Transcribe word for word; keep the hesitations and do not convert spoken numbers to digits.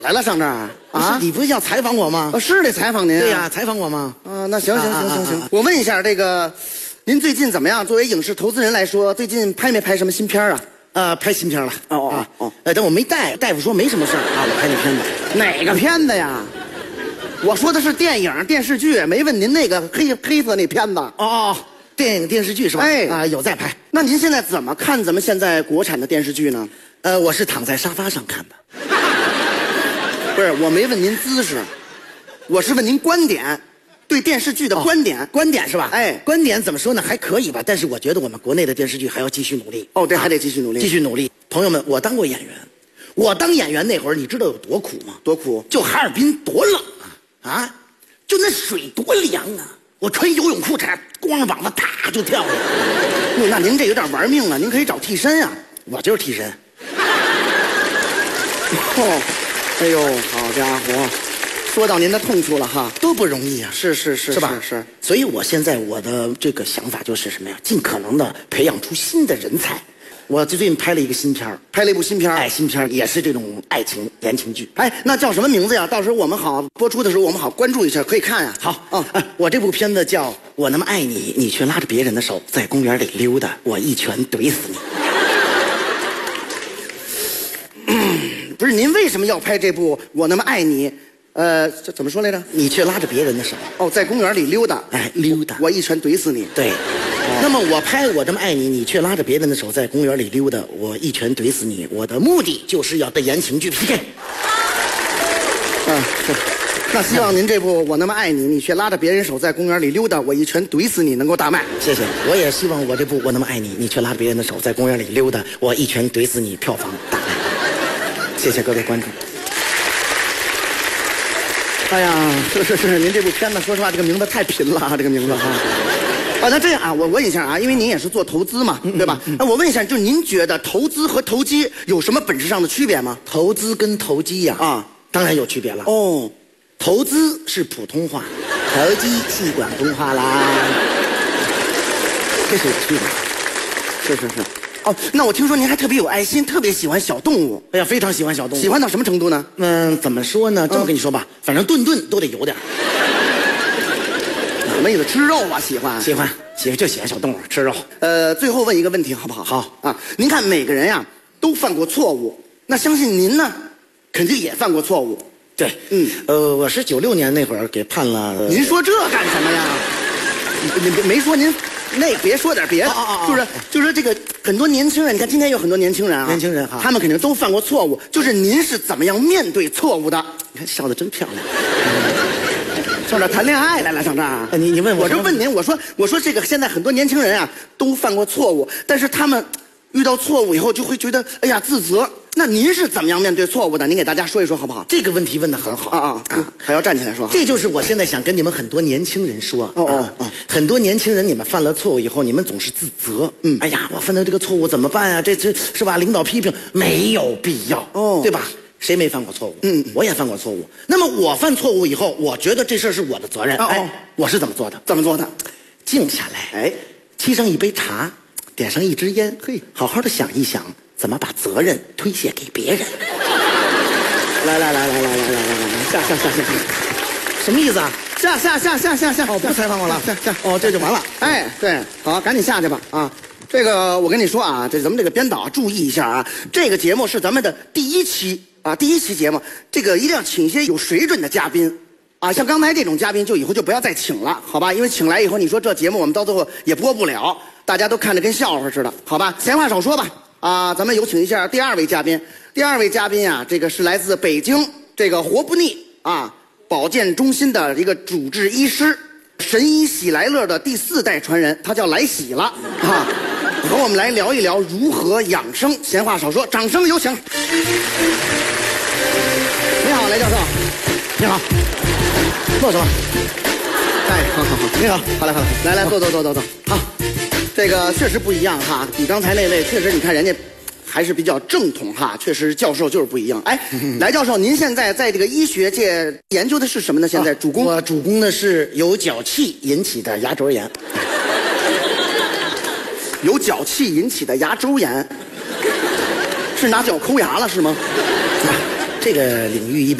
来了，上这儿啊？ 你不是要采访我吗？ 啊，是得采访您、啊。 对呀、啊，采访我吗？ 啊，那行行行行行， 啊啊啊啊我问一下，这个您最近怎么样？作为影视投资人来说，最近拍没拍什么新片啊？ 呃，拍新片了。 哦哦啊哦， 呃，但我没带，大夫说没什么事儿啊，我拍那片子。 哪个片子呀？我说的是电影、电视剧，没问您那个黑黑色那片子。 哦哦，电影电视剧是吧？ 哎啊，有在拍。 那您现在怎么看咱们现在国产的电视剧呢？ 呃，我是躺在沙发上看的。 不是，我没问您姿势，我是问您观点，对电视剧的观点。 哦、观点是吧？ 哎， 观点怎么说呢？还可以吧，但是我觉得我们国内的电视剧还要继续努力。 哦，对，还得继续努力， 继续努力。朋友们，我当过演员，我当演员那会儿，你知道有多苦吗？ 多苦！ 就哈尔滨多冷啊！啊，就那水多凉啊！我穿游泳裤衩，光着膀子啪就跳了。 哟，那您这有点玩命了，您可以找替身啊。 我就是替身。 哦，哎呦，好家伙，说到您的痛处了哈， 都不容易啊。 是是是， 是吧？ 是是。 所以我现在我的这个想法就是什么呀？尽可能的培养出新的人才。我最近拍了一个新片儿， 拍了一部新片儿， 哎，新片儿也是这种爱情言情剧。 哎，那叫什么名字呀？到时候我们好播出的时候，我们好关注一下，可以看呀。 好， 嗯、 啊，我这部片子叫《我那么爱你》，你却拉着别人的手在公园里溜达，我一拳怼死你。 不是，您为什么要拍这部《我那么爱你》？呃，这怎么说来着？ 你却拉着别人的手。 哦，在公园里溜达。 哎，溜达。 我一拳怼死你。 对。哦、那么我拍《我这么爱你》，你却拉着别人的手在公园里溜达，我一拳怼死你。我的目的就是要跟言情剧 P K。 嗯，是。那希望您这部《我那么爱你》，你却拉着别人手在公园里溜达，我一拳怼死你，能够大卖。 谢谢。我也希望我这部《我那么爱你》，你却拉着别人的手在公园里溜达，我一拳怼死你，票房大卖。谢谢各位观众。 哎呀，是是是，您这部片子，说实话，这个名字太贫了啊，这个名字哈。啊，那这样啊，我问一下啊，因为您也是做投资嘛，对吧？那我问一下，就是您觉得投资和投机有什么本质上的区别吗？ 投资跟投机呀，啊，当然有区别了。 哦， 投资是普通话，投机是广东话啦，这是有区别。 是是是。哦，那我听说您还特别有爱心，特别喜欢小动物。 哎呀，非常喜欢小动物。 喜欢到什么程度呢？ 嗯，怎么说呢？这么跟你说吧，嗯、反正顿顿都得有点。 什么意思？吃肉啊？喜欢？ 喜欢，喜欢就喜欢小动物，吃肉。 呃，最后问一个问题好不好？ 好啊，您看每个人呀、啊、都犯过错误，那相信您呢，肯定也犯过错误。 对， 嗯， 呃，我是九六年那会儿给判了。呃、 您说这干什么呀？你你没说您。那别说点别的， 哦哦、 就是就是这个很多年轻人，你看今天有很多年轻人啊， 年轻人哈， 他们肯定都犯过错误。就是您是怎么样面对错误的？ 你看笑得真漂亮， 上这儿谈恋爱来了，上这儿。 你你问我， 我就问您，我说我说这个现在很多年轻人啊都犯过错误，但是他们遇到错误以后就会觉得哎呀自责。那您是怎么样面对错误的？您给大家说一说好不好？ 这个问题问得很好啊啊啊！还要站起来说， 这就是我现在想跟你们很多年轻人说。 哦哦哦， 很多年轻人，你们犯了错误以后，你们总是自责。嗯，哎呀，我犯了这个错误怎么办呀？这这是吧？领导批评没有必要，哦，对吧？谁没犯过错误？嗯，我也犯过错误。那么我犯错误以后，我觉得这事儿是我的责任。 哦， 哎，我是怎么做的？ 怎么做的？ 静下来，哎，沏上一杯茶，点上一支烟，嘿，好好的想一想。怎么把责任推卸给别人？ 来来来来来来来来来，下下下下下， 什么意思啊？ 下下下下下下， 哦，不采访我了， 下下， 哦，这就完了。 哎，对，好，赶紧下去吧啊！这个我跟你说啊，这咱们这个编导注意一下啊，这个节目是咱们的第一期啊，第一期节目，这个一定要请一些有水准的嘉宾啊，像刚才这种嘉宾就以后就不要再请了，好吧？因为请来以后，你说这节目我们到最后也播不了，大家都看着跟笑话似的，好吧？闲话少说吧。啊，咱们有请一下第二位嘉宾。第二位嘉宾啊，这个是来自北京这个活不腻啊保健中心的一个主治医师，神医喜来乐的第四代传人，他叫来喜了啊，和我们来聊一聊如何养生。闲话少说，掌声有请。你好，来教授。 你好，坐坐。 哎，好好好， 你好， 好嘞好嘞，来来坐坐坐坐坐。好。这个确实不一样哈，比刚才那位确实，你看人家还是比较正统哈，确实教授就是不一样。哎，来教授，您现在在这个医学界研究的是什么呢？现在主攻、 啊、我主攻的是由脚气引起的牙周炎。 由脚气引起的牙周炎，是拿脚抠牙了是吗？ 这个领域一般。